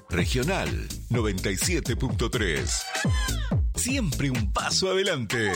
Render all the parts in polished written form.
Regional 97.3. Siempre un paso adelante.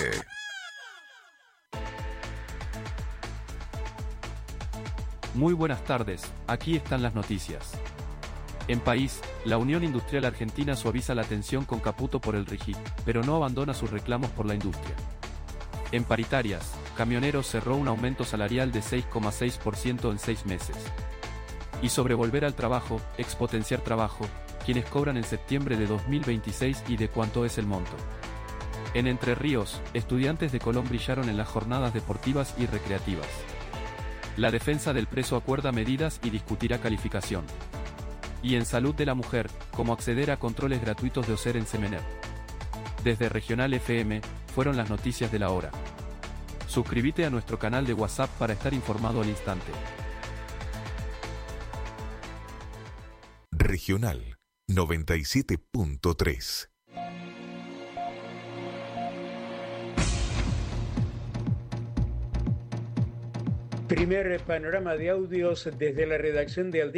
Muy buenas tardes, aquí están las noticias. En país, la Unión Industrial Argentina suaviza la tensión con Caputo por el RIGI, pero no abandona sus reclamos por la industria. En paritarias, Camioneros cerró un aumento salarial de 6,6% en 6 meses. Y sobre volver al trabajo, expotenciar trabajo, quienes cobran en septiembre de 2026 y de cuánto es el monto. En Entre Ríos, estudiantes de Colón brillaron en las jornadas deportivas y recreativas. La defensa del preso acuerda medidas y discutirá calificación. Y en salud de la mujer, cómo acceder a controles gratuitos de OSER en Semener. Desde Regional FM, fueron las noticias de la hora. Suscríbete a nuestro canal de WhatsApp para estar informado al instante. Regional 97.3. Primer panorama de audios desde la redacción de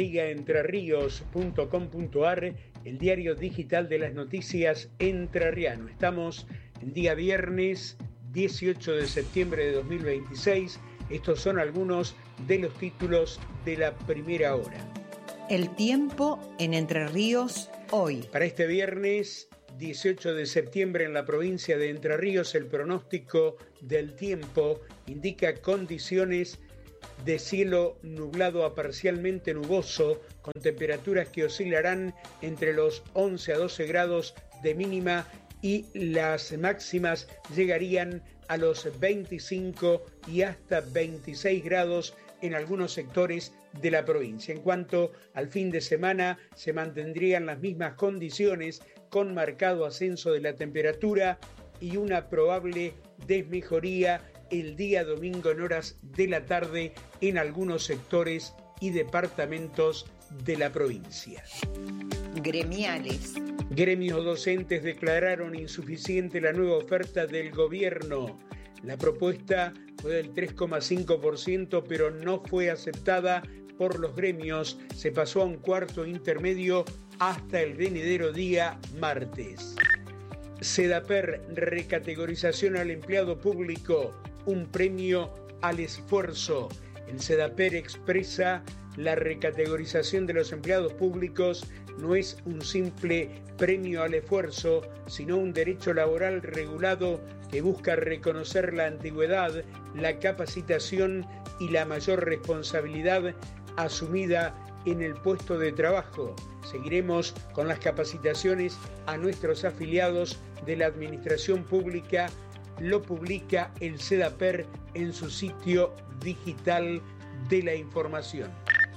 aldiaentrerríos.com.ar, el diario digital de las noticias entrerriano. Estamos en día viernes 18 de septiembre de 2026. Estos son algunos de los títulos de la primera hora. El tiempo en Entre Ríos hoy. Para este viernes 18 de septiembre en la provincia de Entre Ríos, el pronóstico del tiempo indica condiciones de cielo nublado a parcialmente nuboso, con temperaturas que oscilarán entre los 11 a 12 grados de mínima y las máximas llegarían a los 25 y hasta 26 grados en algunos sectores de la provincia. En cuanto al fin de semana, se mantendrían las mismas condiciones, con marcado ascenso de la temperatura y una probable desmejoría el día domingo en horas de la tarde en algunos sectores y departamentos de la provincia. Gremiales. Gremios docentes declararon insuficiente la nueva oferta del gobierno. La propuesta fue del 3,5%, pero no fue aceptada por los gremios. Se pasó a un cuarto intermedio hasta el venidero día martes. Sedaper, recategorización al empleado público, un premio al esfuerzo. El Sedaper expresa: la recategorización de los empleados públicos no es un simple premio al esfuerzo, sino un derecho laboral regulado que busca reconocer la antigüedad, la capacitación y la mayor responsabilidad asumida en el puesto de trabajo. Seguiremos con las capacitaciones a nuestros afiliados de la administración pública. Lo publica el Sedaper en su sitio digital de la información.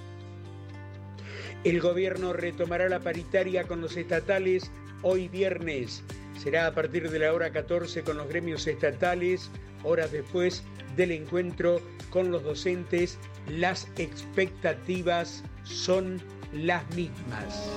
El gobierno retomará la paritaria con los estatales hoy viernes. Será a partir de la hora 14 con los gremios estatales, horas después del encuentro con los docentes. Las expectativas son las mismas.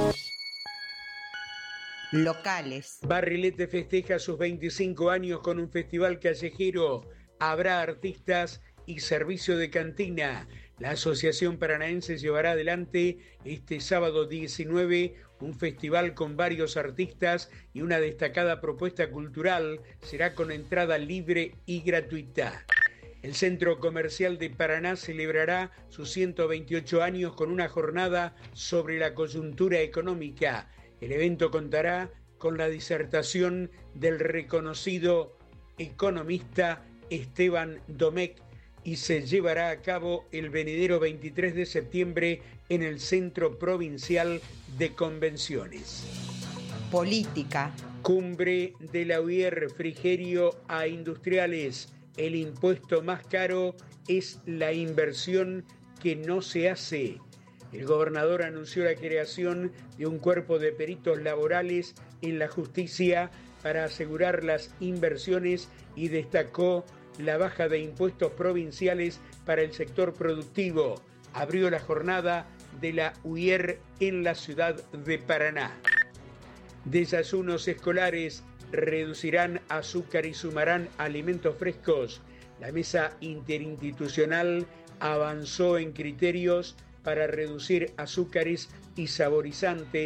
Locales. Barrilete festeja sus 25 años con un festival callejero. Habrá artistas y servicio de cantina. La Asociación Paranaense llevará adelante este sábado 19 un festival con varios artistas y una destacada propuesta cultural. Será con entrada libre y gratuita. El Centro Comercial de Paraná celebrará sus 128 años con una jornada sobre la coyuntura económica. El evento contará con la disertación del reconocido economista Esteban Domecq y se llevará a cabo el venidero 23 de septiembre en el Centro Provincial de Convenciones. Política. Cumbre de la UIR, refrigerio a industriales. El impuesto más caro es la inversión que no se hace. El gobernador anunció la creación de un cuerpo de peritos laborales en la justicia para asegurar las inversiones y destacó la baja de impuestos provinciales para el sector productivo. Abrió la jornada de la UIR en la ciudad de Paraná. Desayunos escolares reducirán azúcar y sumarán alimentos frescos. La mesa interinstitucional avanzó en criterios para reducir azúcares y saborizantes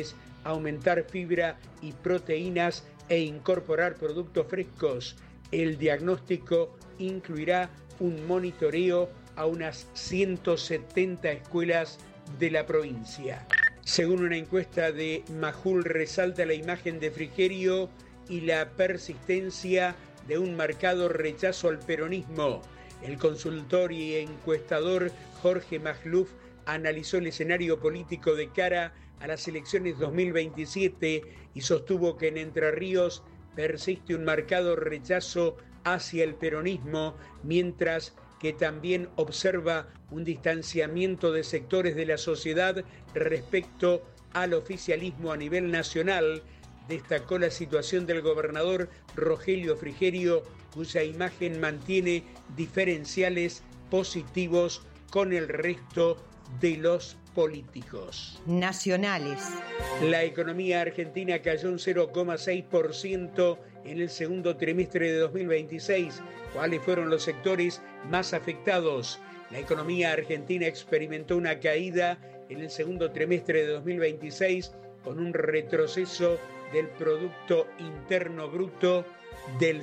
aumentar fibra y proteínas e incorporar productos frescos. El diagnóstico incluirá un monitoreo a unas 170 escuelas de la provincia. Según una encuesta de Majul, resalta la imagen de Frigerio y la persistencia de un marcado rechazo al peronismo. El consultor y encuestador Jorge Magluf analizó el escenario político de cara a las elecciones 2027 y sostuvo que en Entre Ríos persiste un marcado rechazo hacia el peronismo, mientras que también observa un distanciamiento de sectores de la sociedad respecto al oficialismo a nivel nacional. Destacó la situación del gobernador Rogelio Frigerio, cuya imagen mantiene diferenciales positivos con el resto de los políticos. Nacionales. La economía argentina cayó un 0,6% en el segundo trimestre de 2026. ¿Cuáles fueron los sectores más afectados? La economía argentina experimentó una caída en el segundo trimestre de 2026 con un retroceso del Producto Interno Bruto del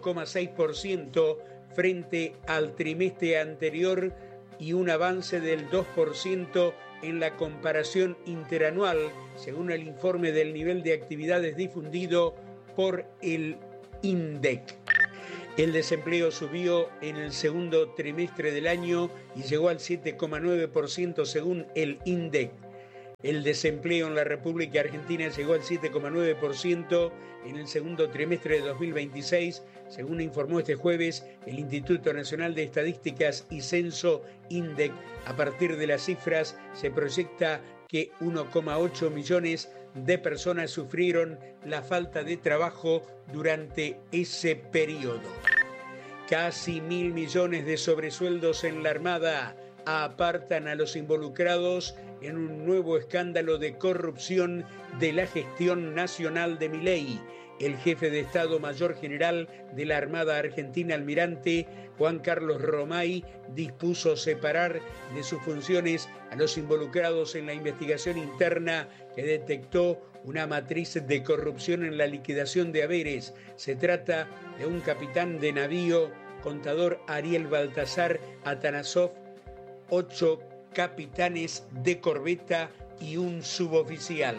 0,6% frente al trimestre anterior y un avance del 2% en la comparación interanual, según el informe del nivel de actividades difundido por el INDEC. El desempleo subió en el segundo trimestre del año y llegó al 7,9% según el INDEC. El desempleo en la República Argentina llegó al 7,9% en el segundo trimestre de 2026, según informó este jueves el Instituto Nacional de Estadísticas y Censo, INDEC. A partir de las cifras se proyecta que 1,8 millones de personas sufrieron la falta de trabajo durante ese periodo. Casi 1.000 millones de sobresueldos en la Armada apartan a los involucrados en un nuevo escándalo de corrupción de la gestión nacional de Milei. El jefe de Estado Mayor General de la Armada Argentina, almirante Juan Carlos Romay, dispuso separar de sus funciones a los involucrados en la investigación interna que detectó una matriz de corrupción en la liquidación de haberes. Se trata de un capitán de navío, contador Ariel Baltasar Atanasov, 8 capitanes de corbeta y un suboficial.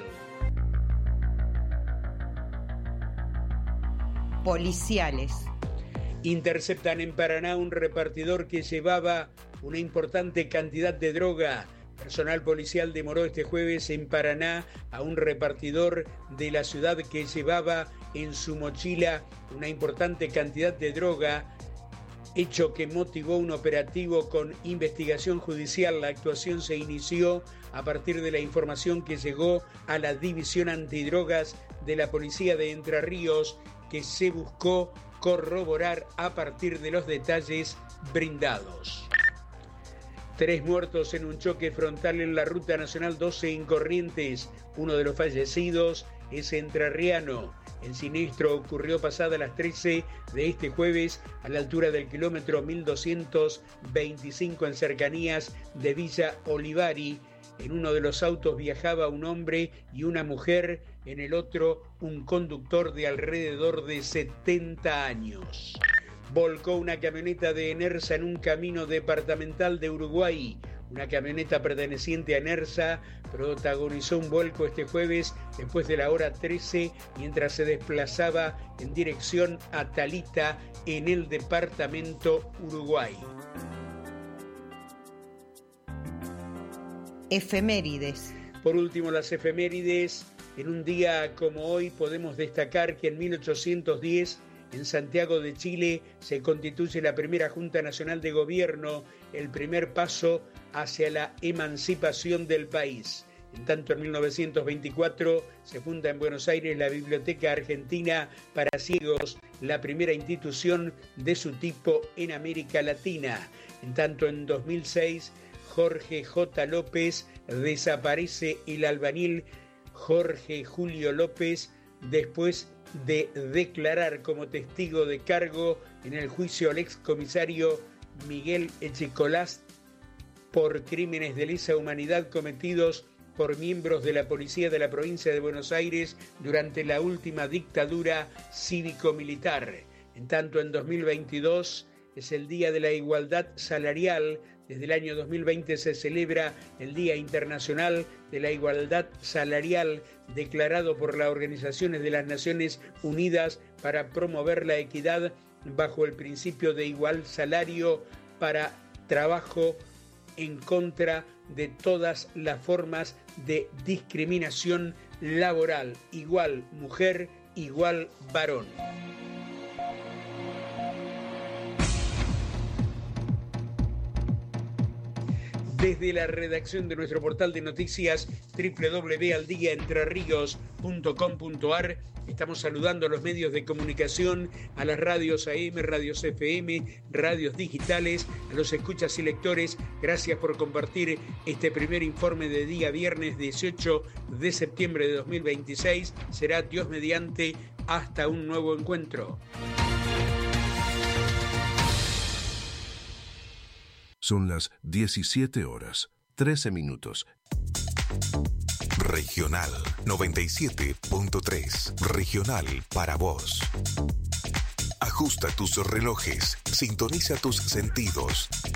Policiales. Interceptan en Paraná un repartidor que llevaba una importante cantidad de droga. Personal policial demoró este jueves en Paraná a un repartidor de la ciudad que llevaba en su mochila una importante cantidad de droga, hecho que motivó un operativo con investigación judicial. La actuación se inició a partir de la información que llegó a la División Antidrogas de la Policía de Entre Ríos, que se buscó corroborar a partir de los detalles brindados. 3 muertos en un choque frontal en la Ruta Nacional 12 en Corrientes. Uno de los fallecidos es entrerriano. El siniestro ocurrió pasada las 13 de este jueves a la altura del kilómetro 1225 en cercanías de Villa Olivari. En uno de los autos viajaba un hombre y una mujer, en el otro un conductor de alrededor de 70 años. Volcó una camioneta de Enersa en un camino departamental de Uruguay. Una camioneta perteneciente a Enersa protagonizó un vuelco este jueves después de la hora 13 mientras se desplazaba en dirección a Talita en el departamento Uruguay. Efemérides. Por último, las efemérides. En un día como hoy podemos destacar que en 1810 en Santiago de Chile se constituye la primera Junta Nacional de Gobierno, el primer paso hacia la emancipación del país. En tanto, en 1924 se funda en Buenos Aires la Biblioteca Argentina para Ciegos, la primera institución de su tipo en América Latina. En tanto, en 2006 Jorge J. López desaparece el albañil Jorge Julio López después de declarar como testigo de cargo en el juicio al excomisario Miguel Echecolás por crímenes de lesa humanidad cometidos por miembros de la Policía de la Provincia de Buenos Aires durante la última dictadura cívico-militar. En tanto, en 2022 es el Día de la Igualdad Salarial. Desde el año 2020 se celebra el Día Internacional de la Igualdad Salarial, declarado por las Organizaciones de las Naciones Unidas para promover la equidad bajo el principio de igual salario para trabajo, en contra de todas las formas de discriminación laboral. Igual mujer, igual varón. Desde la redacción de nuestro portal de noticias www.aldiaentrerrios.com.ar estamos saludando a los medios de comunicación, a las radios AM, radios FM, radios digitales, a los escuchas y lectores. Gracias por compartir este primer informe de día viernes 18 de septiembre de 2026. Será Dios mediante hasta un nuevo encuentro. Son las 17 horas, 13 minutos. Regional 97.3. Regional para vos. Ajusta tus relojes, sintoniza tus sentidos.